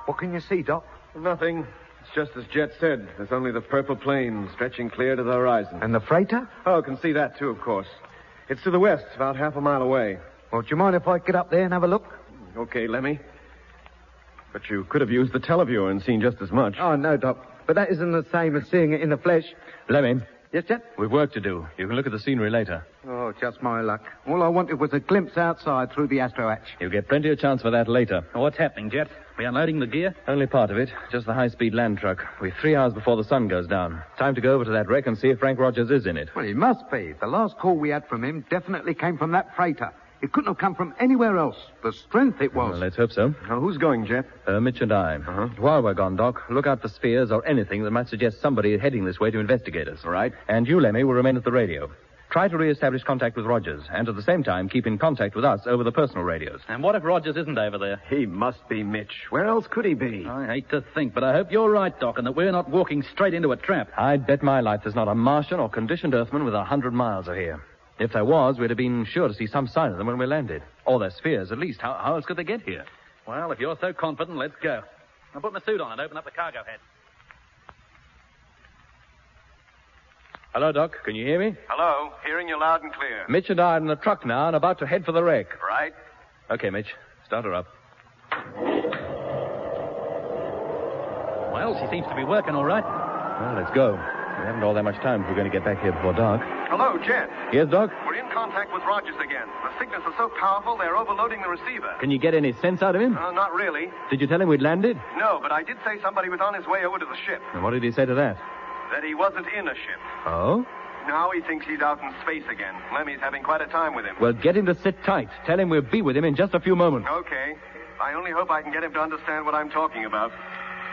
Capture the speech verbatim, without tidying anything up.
What can you see, Doc? Nothing. It's just as Jet said. There's only the purple plain stretching clear to the horizon. And the freighter? Oh, can see that, too, of course. It's to the west, about half a mile away. Well, do you mind if I get up there and have a look? Okay, Lemmy. But you could have used the televiewer and seen just as much. Oh, no, Doc. But that isn't the same as seeing it in the flesh. Lemmy. Yes, Jet? We've work to do. You can look at the scenery later. Oh, just my luck. All I wanted was a glimpse outside through the astro hatch. You'll get plenty of chance for that later. What's happening, Jet? We unloading the gear? Only part of it. Just the high-speed land truck. We're three hours before the sun goes down. Time to go over to that wreck and see if Frank Rogers is in it. Well, he must be. The last call we had from him definitely came from that freighter. It couldn't have come from anywhere else. The strength it was. Well, let's hope so. Now, who's going, Jet? Uh, Mitch and I. Uh-huh. While we're gone, Doc, look out for spheres or anything that might suggest somebody is heading this way to investigate us. All right. And you, Lemmy, will remain at the radio. Try to re-establish contact with Rogers, and at the same time keep in contact with us over the personal radios. And what if Rogers isn't over there? He must be Mitch. Where else could he be? I hate to think, but I hope you're right, Doc, and that we're not walking straight into a trap. I'd bet my life there's not a Martian or conditioned Earthman within a hundred miles of here. If there was, we'd have been sure to see some sign of them when we landed. Or their spheres, at least. How, how else could they get here? Well, if you're so confident, let's go. I'll put my suit on and open up the cargo hatch. Hello, Doc. Can you hear me? Hello. Hearing you loud and clear. Mitch and I are in the truck now and about to head for the wreck. Right. Okay, Mitch. Start her up. Well, she seems to be working all right. Well, let's go. We haven't all that much time if we're going to get back here before dark. Hello, Jet. Yes, Doc? We're in contact with Rogers again. The signals are so powerful, they're overloading the receiver. Can you get any sense out of him? Uh, not really. Did you tell him we'd landed? No, but I did say somebody was on his way over to the ship. And what did he say to that? That he wasn't in a ship. Oh? Now he thinks he's out in space again. Lemmy's having quite a time with him. Well, get him to sit tight. Tell him we'll be with him in just a few moments. Okay. I only hope I can get him to understand what I'm talking about.